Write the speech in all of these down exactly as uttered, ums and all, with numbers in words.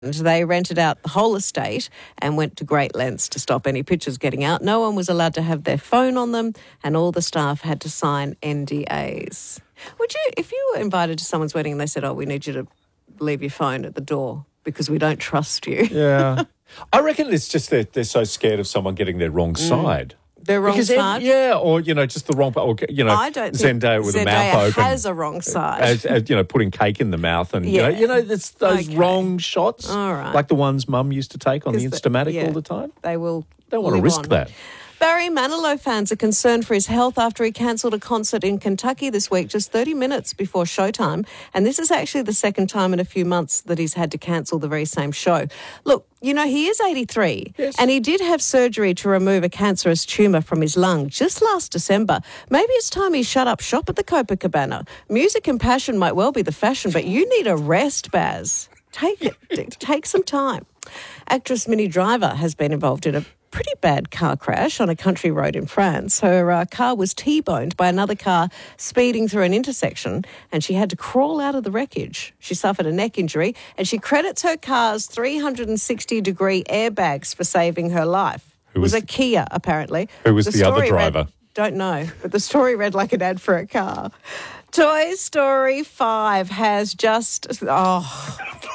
They rented out the whole estate and went to great lengths to stop any pictures getting out. No one was allowed to have their phone on them, and all the staff had to sign N D As. Would you, if you were invited to someone's wedding and they said, oh, we need you to leave your phone at the door because we don't trust you. Yeah. I reckon it's just that they're so scared of someone getting their wrong side. The wrong because side? Yeah, or, you know, just the wrong, or, you know, I don't Zendaya with Zendaya the mouth open. has a wrong side. As, as, you know, putting cake in the mouth and, Yeah. you know, you know, it's those Okay. wrong shots. All right. Like the ones Mum used to take on the 'Cause the- Instamatic yeah. all the time. They will Don't want to live risk on. that. Barry Manilow fans are concerned for his health after he cancelled a concert in Kentucky this week just thirty minutes before showtime. And this is actually the second time in a few months that he's had to cancel the very same show. Look, you know, he is eighty-three, yes. and he did have surgery to remove a cancerous tumour from his lung just last December. Maybe it's time he shut up shop at the Copacabana. Music and passion might well be the fashion, but you need a rest, Baz. Take it. Take some time. Actress Minnie Driver has been involved in a pretty bad car crash on a country road in France. Her uh, car was T-boned by another car speeding through an intersection, and she had to crawl out of the wreckage. She suffered a neck injury, and she credits her car's three hundred sixty degree airbags for saving her life. Who it was, was a Kia, apparently. Who was the other story driver? Read, don't know, but the story read like an ad for a car. Toy Story five has just... Oh...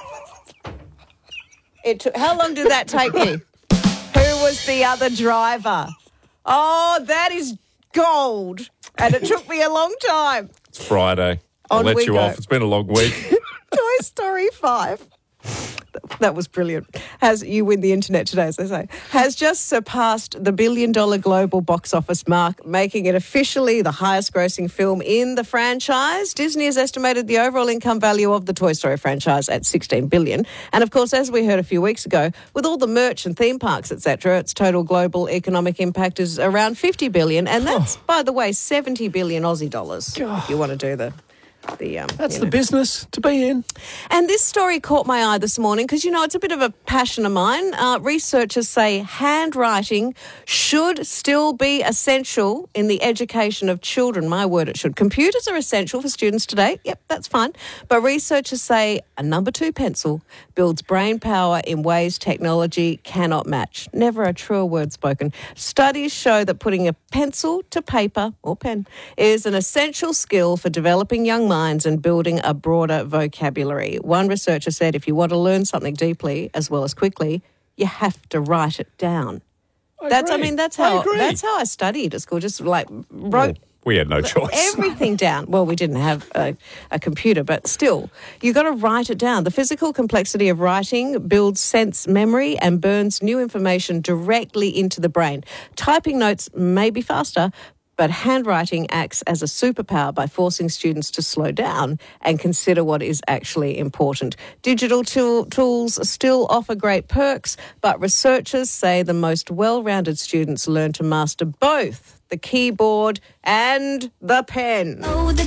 It took, how long did that take you? Who was the other driver? Oh, that is gold. And it took me a long time. It's Friday. I'll On let we you go. off. It's been a long week. Toy Story five. That was brilliant. Has you win the internet today, as they say. Has just surpassed the billion-dollar global box office mark, making it officially the highest-grossing film in the franchise. Disney has estimated the overall income value of the Toy Story franchise at sixteen billion dollars. And, of course, as we heard a few weeks ago, with all the merch and theme parks, et cetera, its total global economic impact is around fifty billion dollars. And that's, by the way, seventy billion Aussie dollars, if you want to do the... The, um, That's you the know. business to be in. And this story caught my eye this morning because, you know, it's a bit of a passion of mine. Uh, researchers say handwriting should still be essential in the education of children. My word, it should. Computers are essential for students today. Yep, that's fine. But researchers say a number two pencil builds brain power in ways technology cannot match. Never a truer word spoken. Studies show that putting a pencil to paper or pen is an essential skill for developing young minds and building a broader vocabulary. One researcher said if you want to learn something deeply as well as quickly, you have to write it down. I That's, I agree. mean, that's I how agree. that's how I studied at school. Just like wrote. We had no choice. Everything down. Well, we didn't have a, a computer, but still, you got to write it down. The physical complexity of writing builds sense memory and burns new information directly into the brain. Typing notes may be faster, but handwriting acts as a superpower by forcing students to slow down and consider what is actually important. Digital tool, tools still offer great perks, but researchers say the most well-rounded students learn to master both the keyboard and the pen. Oh, the